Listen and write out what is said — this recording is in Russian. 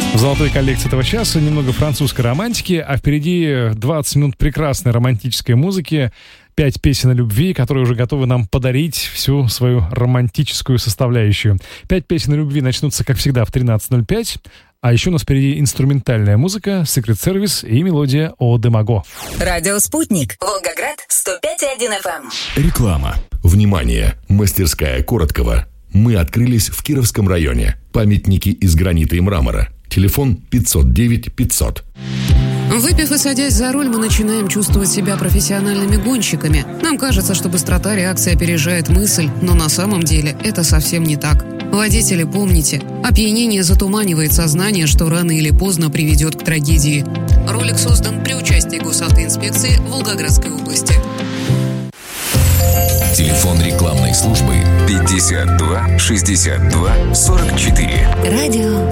В золотой коллекции этого часа немного французской романтики, а впереди 20 минут прекрасной романтической музыки, 5 песен о любви, которые уже готовы нам подарить всю свою романтическую составляющую. 5 песен о любви начнутся, как всегда, в 13:05, а еще у нас впереди инструментальная музыка, Secret Service и мелодия «О Демаго». Радио «Спутник», Волгоград, 105,1 FM. Реклама. Внимание! Мастерская Короткова. Мы открылись в Кировском районе. Памятники из гранита и мрамора. Телефон 509 500. Выпив и садясь за руль, мы начинаем чувствовать себя профессиональными гонщиками. Нам кажется, что быстрота реакции опережает мысль, но на самом деле это совсем не так. Водители, помните, опьянение затуманивает сознание, что рано или поздно приведет к трагедии. Ролик создан при участии Госавтоинспекции Волгоградской области. Телефон рекламной службы 52 62 44. Радио